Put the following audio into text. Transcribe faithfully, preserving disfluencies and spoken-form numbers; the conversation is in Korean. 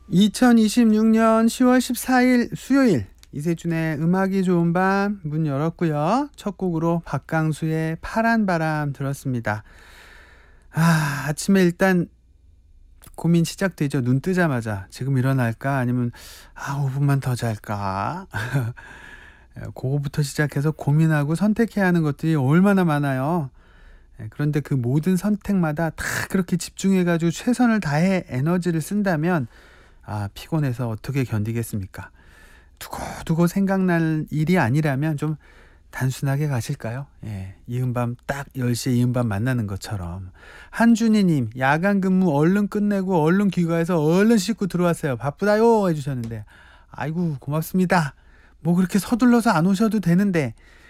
이천이십육 년 시월 십사일 수요일 이세준의 음악이 좋은 밤 문 열었고요. 첫 곡으로 박강수의 파란 바람 들었습니다. 아, 아침에 일단 고민 시작되죠. 눈 뜨자마자 지금 일어날까 아니면 아, 오 분만 더 잘까. 그거부터 시작해서 고민하고 선택해야 하는 것들이 얼마나 많아요. 예, 그런데 그 모든 선택마다 다 그렇게 집중해가지고 최선을 다해 에너지를 쓴다면 아, 피곤해서 어떻게 견디겠습니까? 두고두고 생각날 일이 아니라면 좀 단순하게 가실까요? 예, 이은밤 딱 열 시에 이은밤 만나는 것처럼. 한준희님, 야간 근무 얼른 끝내고 얼른 귀가해서 얼른 씻고 들어왔어요. 바쁘다요 해주셨는데, 아이고 고맙습니다. 뭐 그렇게 서둘러서 안 오셔도 되는데